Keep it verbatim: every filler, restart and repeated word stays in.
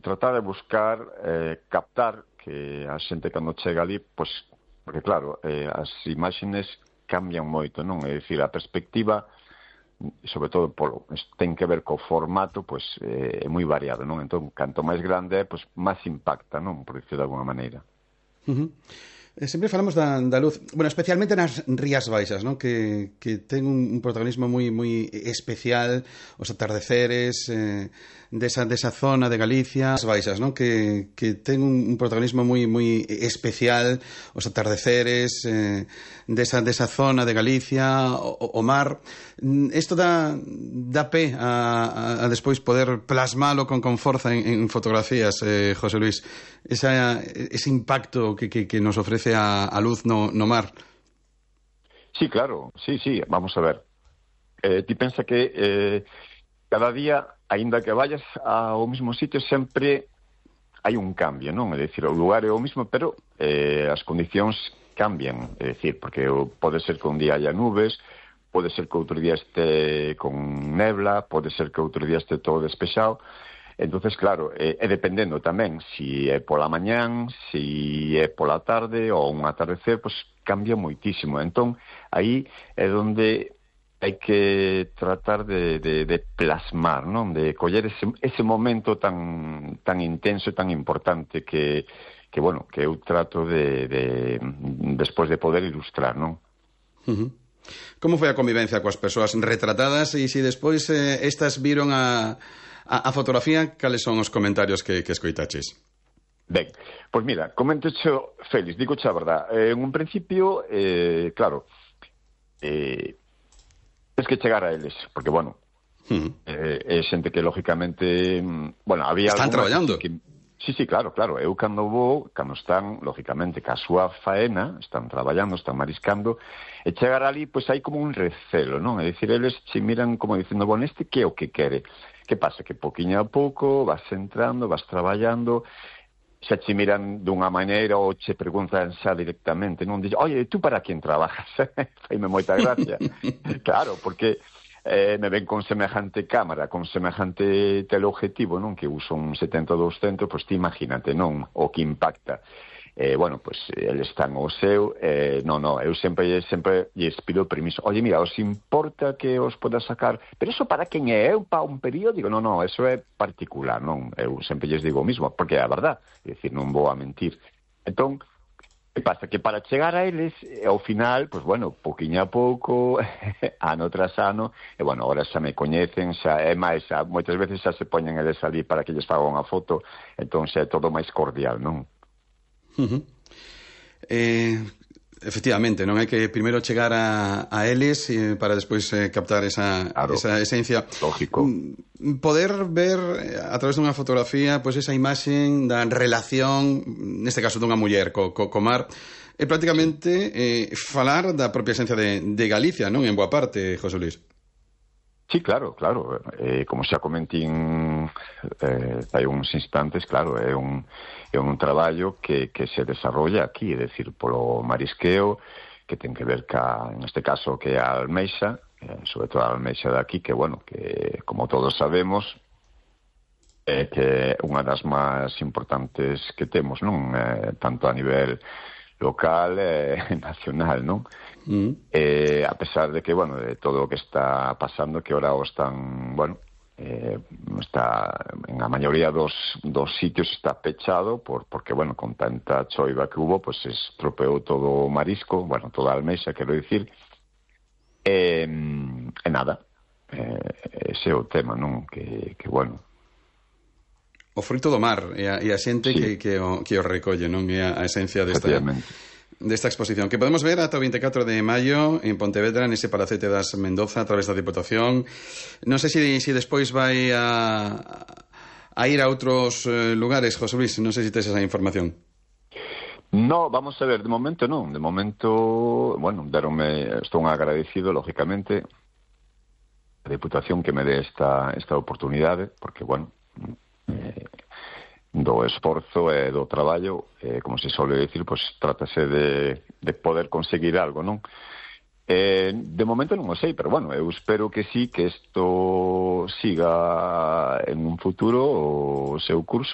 tratar de buscar eh, captar que a xente cando chega ali, pois, porque claro, eh, as imaxes cambian moito, non? É dicir, a perspectiva, sobre todo polo, ten que ver co formato, pois eh, é moi variado, non? Entón, canto máis grande é, pois máis impacta, non? Por dicir de alguna maneira. Uh-huh. Eh, sempre falamos da, da luz, bueno, especialmente nas Rías Baixas, ¿no? que, que ten un, un protagonismo moi moi especial, os atardeceres eh, desa, desa zona de Galicia, as Baixas, ¿no? que, que ten un, un protagonismo moi moi especial, os atardeceres eh, desa, desa zona de Galicia, o, o mar. Isto dá, dá pé a, a, a despois poder plasmalo con, con forza en, en fotografías, eh, José Luis, esa, ese impacto que, que, que nos ofrece a, a luz no, no mar. Sí, claro, sí, sí, vamos a ver. Eh, ti pensa que eh, cada día, aínda que vayas ao mismo sitio, sempre hai un cambio, non? É dicir, o lugar é o mismo, pero eh, as condicións cambian, é dicir, porque pode ser que un día haya nubes, pode ser que outro día este con nebla, pode ser que outro día este todo despexado. Entonces, claro, é, é dependendo tamén si é pola mañán, si é pola tarde ou un atardecer, pois cambia moitísimo. Entón, aí é onde hai que tratar de, de, de plasmar, non? De coller ese, ese momento tan tan intenso e tan importante que, que bueno, que eu trato de, de despois de poder ilustrar, non? Uh-huh. Como foi a convivencia coas persoas retratadas e se despois eh, estas viron a... A, a fotografía, cales son os comentarios que, que escoitaches? Ben, pois mira, comentecho, Félix, digo xa a verdad. Eh, en un principio, eh, claro, eh, tens que chegar a eles, porque, bueno, uh-huh. eh, é xente que, lógicamente, bueno, había... Están traballando? Que, sí, sí, claro, claro. Eu cando vou, cando están, lógicamente, ca súa faena, están traballando, están mariscando, e chegar ali, pois hai como un recelo, non? É dicir, eles che miran como dicindo, bueno, este que é o que quere? Que pasa? Que poquinho a pouco vas entrando, vas traballando, xa che miran dunha maneira ou che preguntan xa directamente, non? Dixen, oye, tú para quen trabajas? Faime moita gracia. Claro, porque eh, me ven con semejante cámara, con semejante teleobjetivo, non? Que uso un setenta doscientos, pois ti imagínate, non? O que impacta. Eh, bueno, pois pues, eles están o seu, eh, non, non, eu sempre sempre lles pido permiso. Oye, mira, os importa que os poda sacar? Pero eso para quen é? Eu para un periódico? Non, non, eso é particular, non? Eu sempre lles digo o mismo, porque é a verdad, é dicir, non vou a mentir. Entón, que pasa? Que para chegar a eles, ao final, pois pues, bueno, poquinho a pouco, ano tras ano, e bueno, agora xa me coñecen, xa é máis, xa, moitas veces xa se poñen eles ali para que lles faga unha foto, entón xa é todo máis cordial, non? Uh-huh. Eh, efectivamente, non hai que primeiro chegar a, a eles eh, para despois eh, captar esa, claro, esa esencia. Lógico. Poder ver a través dunha fotografía pois esa imaxen da relación, neste caso dunha muller co, co, co mar, é prácticamente eh, falar da propia esencia de, de Galicia, non? En boa parte, José Luis. Sí, claro, claro. Eh, como xa comentín eh, hai uns instantes, claro, é un, é un traballo que, que se desarrolla aquí, é dicir, polo marisqueo, que ten que ver ca, en este caso, que é a almeixa, eh, sobre todo a almeixa de aquí, que, bueno, que como todos sabemos, é que é unha das máis importantes que temos, non? Eh, tanto a nivel local e eh, nacional, non? Mm. Eh, a pesar de que, bueno, de todo o que está pasando, que ahora o están, bueno, eh, está en a maioría dos, dos sitios está pechado por, porque, bueno, con tanta choiva que hubo, pues estropeou todo o marisco, bueno, toda a almeixa, quero dicir, e, e nada, eh, ese é o tema, non? Que, que bueno, o fruto do mar e a, e a xente sí. que, que, o, que o recolle, non? E a, a esencia desta, desta exposición que podemos ver ata o vinte e catro de maio en Pontevedra, nese Palacete das Mendoza, a través da Diputación. Non sei se, se despois vai a, a ir a outros eh, lugares, José Luis, non sei se tes esa información. No, vamos a ver, de momento non, de momento, bueno, deronme, estou agradecido, lógicamente, a Diputación que me dé esta, esta oportunidade, porque, bueno, eh, do esforzo e do traballo, eh, como se suele decir, pues trátase de, de poder conseguir algo, non? Eh, de momento non o sei, pero bueno, eu espero que sí, que isto siga en un futuro o seu curso.